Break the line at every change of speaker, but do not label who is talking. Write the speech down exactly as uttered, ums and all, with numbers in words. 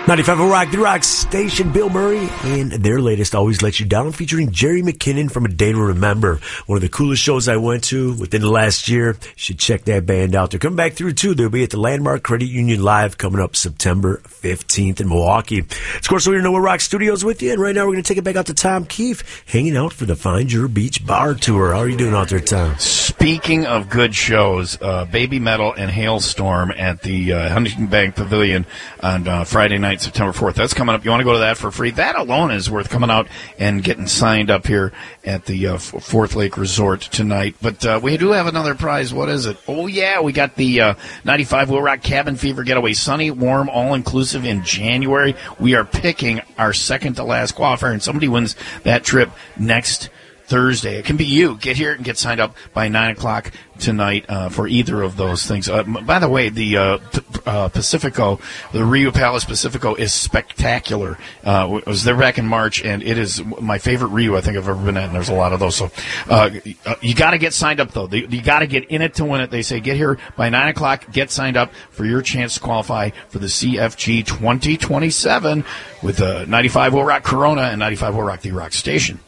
ninety-five point oh Rock, the Rock Station, Bill Murray, and their latest Always Let You Down, featuring Jerry McKinnon from A Day to Remember. One of the coolest shows I went to within the last year. You should check that band out. They're coming back through, too. They'll be at the Landmark Credit Union Live coming up September fifteenth in Milwaukee. Of course, we're going to know Rock Studios with you, and right now we're going to take it back out to Tom Keefe, hanging out for the Find Your Beach Bar Tour. How are you doing out there, Tom?
Speaking of good shows, uh, Baby Metal and Hailstorm at the uh, Huntington Bank Pavilion on uh, Friday night, September fourth. That's coming up. You want to go to that for free? That alone is worth coming out and getting signed up here at the uh, Fourth Lake Resort tonight. But uh, we do have another prize. What is it? Oh, yeah, we got the uh, ninety-five Will Rock Cabin Fever Getaway. Sunny, warm, all-inclusive in January. We are picking our second-to-last qualifier, and somebody wins that trip next Thursday. It can be you. Get here and get signed up by nine o'clock tonight uh, for either of those things. Uh, by the way, the uh, p- uh, Pacifico, the Rio Palace Pacifico is spectacular. Uh, I was there back in March, and it is my favorite Rio I think I've ever been at, and there's a lot of those. So uh, you got to get signed up, though. You got to get in it to win it. They say get here by nine o'clock, get signed up for your chance to qualify for the C F G twenty twenty-seven with uh, ninety-five Will Rock Corona and ninety-five Will Rock The Rock Station.